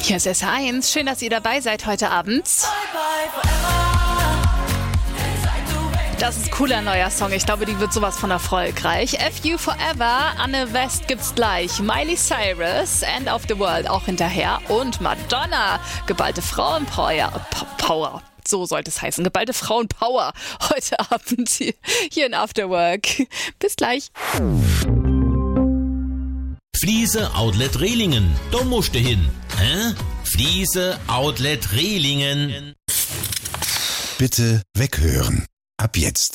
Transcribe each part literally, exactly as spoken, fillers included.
Hier ist S R eins. Schön, dass ihr dabei seid heute Abend. Das ist ein cooler neuer Song. Ich glaube, die wird sowas von erfolgreich. F You Forever, Anne West gibt's gleich. Miley Cyrus, End of the World auch hinterher. Und Madonna, geballte Frauenpower. Power. So sollte es heißen. Geballte Frauenpower heute Abend hier, hier in Afterwork. Bis gleich. Fliese Outlet Rehlingen. Da musst du hin. Hä? Fliese Outlet Rehlingen. Bitte weghören. Ab jetzt.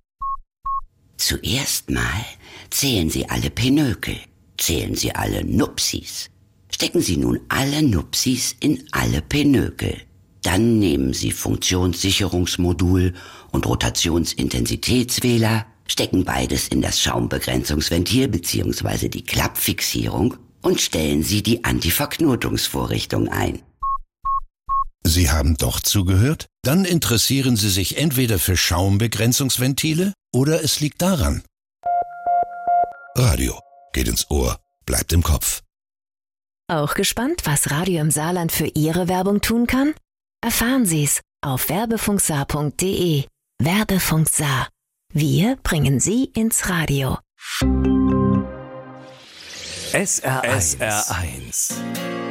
Zuerst mal zählen Sie alle Pinökel. Zählen Sie alle Nupsis. Stecken Sie nun alle Nupsis in alle Pinökel. Dann nehmen Sie Funktionssicherungsmodul und Rotationsintensitätswähler, stecken beides in das Schaumbegrenzungsventil bzw. die Klappfixierung und stellen Sie die Antiverknotungsvorrichtung ein. Sie haben doch zugehört? Dann interessieren Sie sich entweder für Schaumbegrenzungsventile oder es liegt daran. Radio geht ins Ohr, bleibt im Kopf. Auch gespannt, was Radio im Saarland für Ihre Werbung tun kann? Erfahren Sie's auf werbefunksaar punkt de. Werbefunk Saar. Wir bringen Sie ins Radio. S R eins. S R eins.